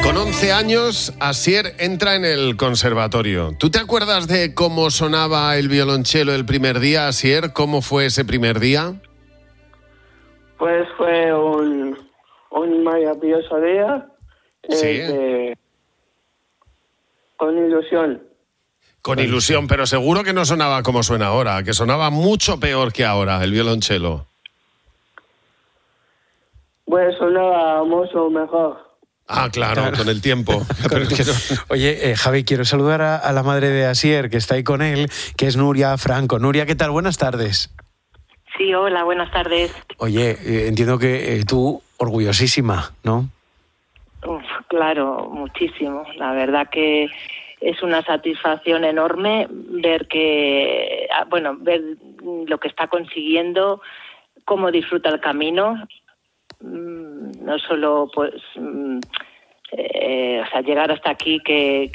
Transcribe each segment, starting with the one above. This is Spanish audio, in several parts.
Con 11 años, Asier entra en el conservatorio. ¿Tú te acuerdas de cómo sonaba el violonchelo el primer día, Asier? ¿Cómo fue ese primer día? Pues fue un maravilloso día. Sí. Con ilusión. Con ilusión, pero seguro que no sonaba como suena ahora, que sonaba mucho peor que ahora el violonchelo. Pues sonaba mucho mejor. Ah, claro, con el tiempo. Pero es que no... Oye, Javi, quiero saludar a la madre de Asier, que está ahí con él, que es Nuria Franco. Nuria, ¿qué tal? Buenas tardes. Sí, hola, buenas tardes. Oye, entiendo que tú orgullosísima, ¿no? Claro, muchísimo. La verdad que es una satisfacción enorme ver ver lo que está consiguiendo, cómo disfruta el camino. No solo llegar hasta aquí que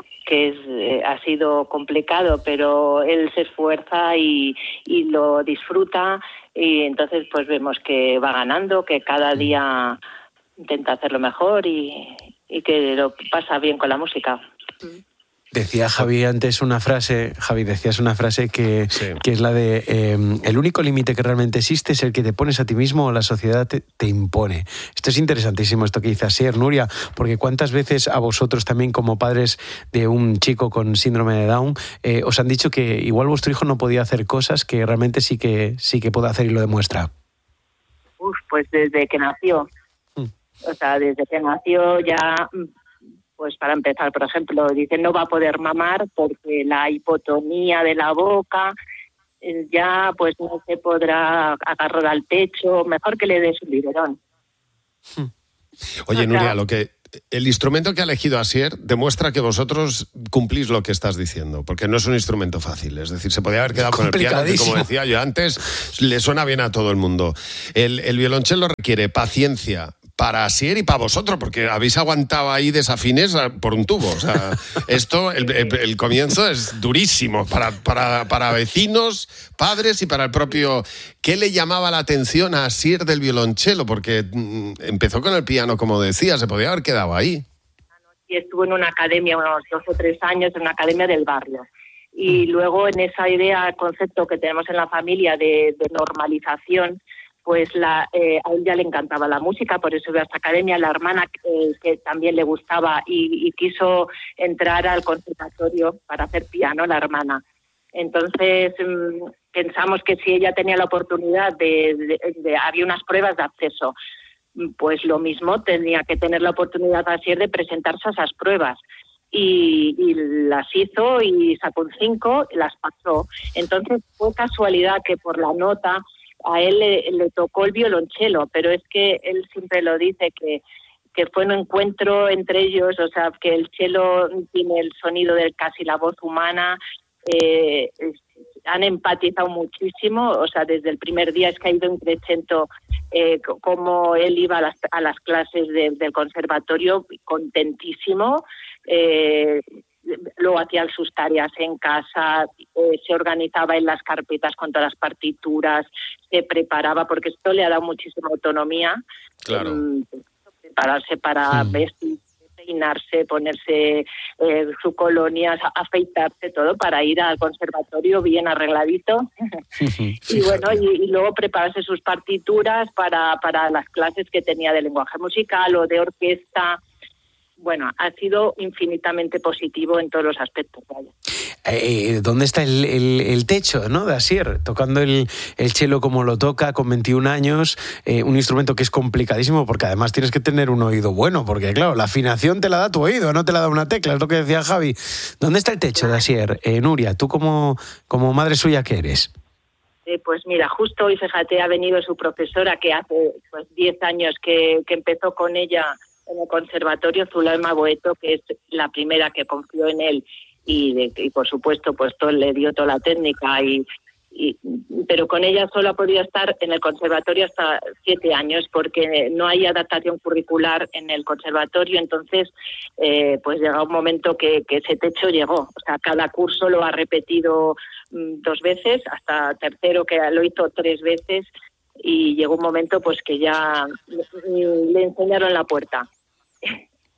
ha sido complicado, pero él se esfuerza y lo disfruta, y entonces pues vemos que va ganando, que cada día intenta hacerlo mejor y que lo pasa bien con la música. Decía Javi antes una frase, que es la de el único límite que realmente existe es el que te pones a ti mismo o la sociedad te impone. Esto es interesantísimo, esto que dice Asier, Nuria, porque cuántas veces a vosotros también como padres de un chico con síndrome de Down os han dicho que igual vuestro hijo no podía hacer cosas que realmente sí que puede hacer y lo demuestra. Pues desde que nació. Desde que nació ya... Pues para empezar, por ejemplo, dicen no va a poder mamar porque la hipotonía de la boca ya pues no se podrá agarrar al pecho, mejor que le des un biberón. Oye, Nuria, el instrumento que ha elegido Asier demuestra que vosotros cumplís lo que estás diciendo, porque no es un instrumento fácil. Es decir, se podía haber quedado con el piano, que como decía yo antes, le suena bien a todo el mundo. El violonchelo requiere paciencia para Asier y para vosotros, porque habéis aguantado ahí desafines por un tubo. O sea, esto, el comienzo es durísimo para vecinos, padres y para el propio... ¿Qué le llamaba la atención a Asier del violonchelo? Porque empezó con el piano, como decía, se podía haber quedado ahí. Y estuvo en una academia unos 2 o 3 años, en una academia del barrio. Y luego en esa idea, concepto que tenemos en la familia de normalización, pues a él ya le encantaba la música, por eso iba a esta academia. La hermana que también le gustaba y quiso entrar al conservatorio para hacer piano, la hermana. Entonces pensamos que si ella tenía la oportunidad había unas pruebas de acceso, pues lo mismo tenía que tener la oportunidad así de presentarse a esas pruebas. Y las hizo y sacó un 5, las pasó. Entonces fue casualidad que por la nota a él le tocó el violonchelo, pero es que él siempre lo dice que fue un encuentro entre ellos, o sea, que el cello tiene el sonido de casi la voz humana, han empatizado muchísimo, o sea, desde el primer día es que ha ido creciendo como él iba a las clases del conservatorio, contentísimo. Luego hacía sus tareas en casa, se organizaba en las carpetas con todas las partituras, se preparaba, porque esto le ha dado muchísima autonomía. Claro. Prepararse para vestir, peinarse, ponerse su colonia, afeitarse, todo para ir al conservatorio bien arregladito. Y bueno, y luego prepararse sus partituras para las clases que tenía de lenguaje musical o de orquesta. Bueno, ha sido infinitamente positivo en todos los aspectos. Vaya. ¿Dónde está el techo, ¿no?, de Asier? Tocando el cello como lo toca, con 21 años, un instrumento que es complicadísimo porque además tienes que tener un oído bueno, porque claro, la afinación te la da tu oído, no te la da una tecla, es lo que decía Javi. ¿Dónde está el techo de Asier? Nuria, tú como madre suya, ¿qué eres? Pues mira, justo hoy, fíjate, ha venido su profesora que hace 10 años que empezó con ella en el conservatorio, Zuleima Boeto, que es la primera que confió en él y por supuesto pues le dio toda la técnica pero con ella solo ha podido estar en el conservatorio hasta 7 años porque no hay adaptación curricular en el conservatorio. Entonces pues llega un momento que ese techo llegó, o sea, cada curso lo ha repetido 2 veces, hasta tercero que lo hizo 3 veces, y llegó un momento pues que ya le enseñaron la puerta.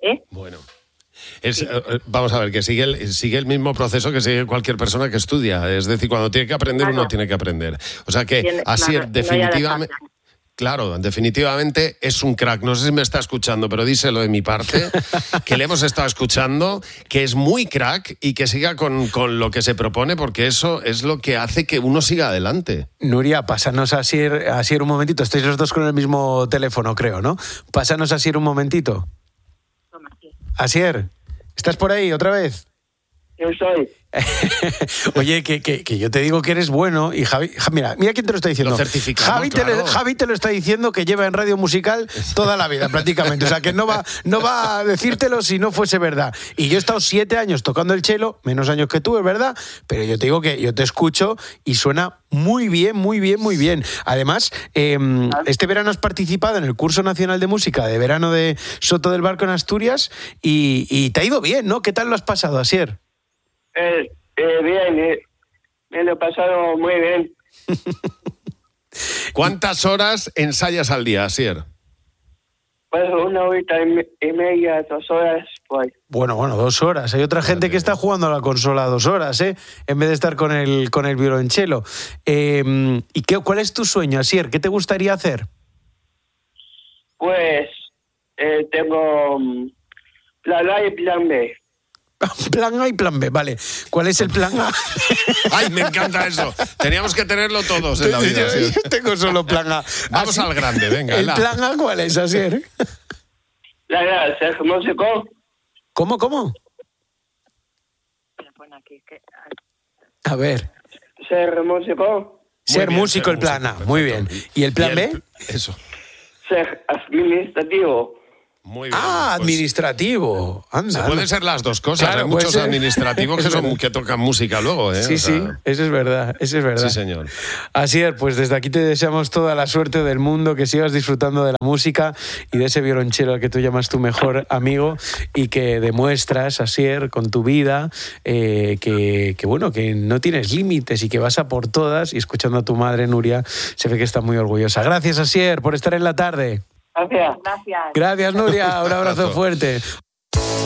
Bueno. Vamos a ver, que sigue el mismo proceso que sigue cualquier persona que estudia. Es decir, cuando tiene que aprender, uno tiene que aprender. O sea que Asier, definitivamente... Claro, definitivamente es un crack. No sé si me está escuchando, pero díselo de mi parte, que le hemos estado escuchando, que es muy crack y que siga con lo que se propone, porque eso es lo que hace que uno siga adelante. Nuria, pásanos a Asier un momentito. Estáis los dos con el mismo teléfono, creo, ¿no? Pásanos a Asier un momentito. Asier, ¿estás por ahí otra vez? Yo soy. Oye, que yo te digo que eres bueno y Javi, mira quién te lo está diciendo. Lo certificamos, Javi te lo está diciendo, que lleva en Radio Musical toda la vida prácticamente, o sea que no va a decírtelo si no fuese verdad. Y yo he estado 7 años tocando el cello, menos años que tú, es verdad, pero yo te digo que yo te escucho y suena muy bien, muy bien, muy bien. Además, este verano has participado en el Curso Nacional de Música de Verano de Soto del Barco en Asturias y te ha ido bien, ¿no? ¿Qué tal lo has pasado, Asier? Bien, me lo he pasado muy bien. ¿Cuántas horas ensayas al día, Asier? Pues 1 horita y media, 2 horas, pues. Bueno, 2 horas. Hay otra gente que está jugando a la consola 2 horas, en vez de estar con el violonchelo. ¿Y cuál es tu sueño, Asier? ¿Qué te gustaría hacer? Pues tengo plan A y plan B. Plan A y plan B, vale. ¿Cuál es el plan A? ¡Ay, me encanta eso! Teníamos que tenerlo todos en la vida. Yo tengo solo plan A. Vamos al grande, venga. ¿El plan A cuál es, Asier? Ser músico. ¿Cómo? A ver. Ser músico. Ser músico, el plan A. Muy bien. ¿Y el plan B? Eso. Ser administrativo. Muy bien. Administrativo. Anda. Pueden ser las dos cosas. Claro, hay muchos ser. administrativos que tocan música luego, ¿eh? Sí, sí, eso es verdad, Sí, señor. Asier, pues desde aquí te deseamos toda la suerte del mundo, que sigas disfrutando de la música y de ese violonchelo al que tú llamas tu mejor amigo y que demuestras, Asier, con tu vida, que no tienes límites y que vas a por todas, y escuchando a tu madre, Nuria, se ve que está muy orgullosa. Gracias, Asier, por estar en la tarde. Gracias. Gracias, Nuria. Un abrazo fuerte.